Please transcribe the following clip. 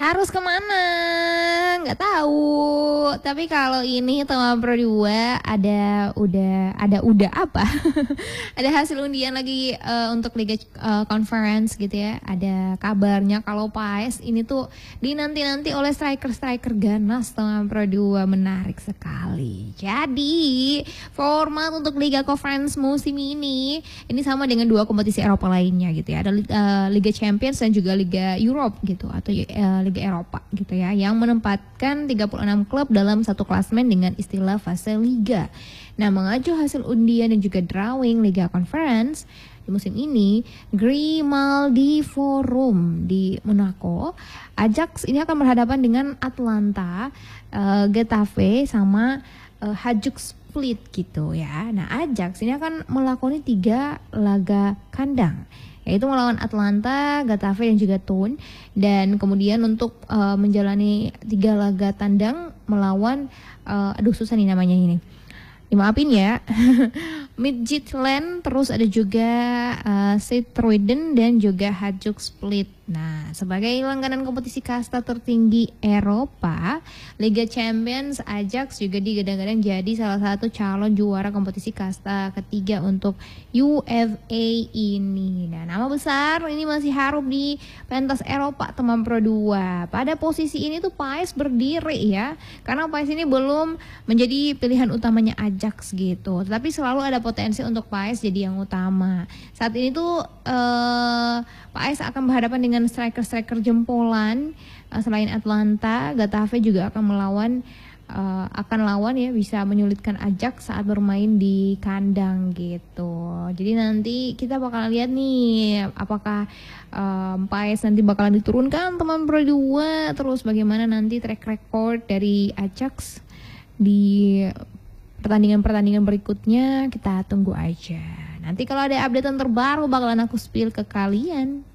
Harus kemana? Nggak tahu. Tapi kalau ini teman Pro 2 udah apa? Ada hasil undian lagi untuk Liga Conference gitu ya. Ada kabarnya kalau PAS ini tuh dinanti-nanti oleh striker-striker ganas teman Pro 2, menarik sekali. Jadi format untuk Liga Conference musim ini sama dengan dua kompetisi Eropa lainnya gitu ya. Ada Liga Champions dan juga Liga Europe gitu atau Liga Eropa gitu ya, yang menempatkan 36 klub dalam satu klasemen dengan istilah fase liga. Nah, mengacu hasil undian dan juga drawing Liga Conference di musim ini, Grimaldi Forum di Monaco, Ajax ini akan berhadapan dengan Atlanta, Getafe sama Hajduk Split gitu ya. Nah, Ajax ini akan melakoni 3 laga kandang, yaitu melawan Atlanta, Getafe dan juga Thun, dan kemudian untuk menjalani 3 laga tandang melawan susah nih namanya ini. Dimaafin ya. Midtjylland, terus ada juga Sint-Truiden dan juga Hajduk Split. Nah, sebagai langganan kompetisi kasta tertinggi Eropa, Liga Champions, Ajax juga digadang-gadang jadi salah satu calon juara kompetisi kasta ketiga untuk UEFA ini. Nah, nama besar ini masih harum di pentas Eropa teman Pro 2. Pada posisi ini tuh PAS berdiri ya, karena PAS ini belum menjadi pilihan utamanya Ajax gitu. Tetapi selalu ada potensi untuk PAS jadi yang utama. Saat ini tuh PAS akan berhadapan dengan striker-striker jempolan. Selain Atlanta, Getafe juga akan lawan ya, bisa menyulitkan Ajax saat bermain di kandang gitu. Jadi nanti kita bakalan lihat nih apakah PAS nanti bakalan diturunkan teman Pro 2, terus bagaimana nanti track record dari Ajax di pertandingan-pertandingan berikutnya, kita tunggu aja. Nanti kalau ada update terbaru bakalan aku spill ke kalian.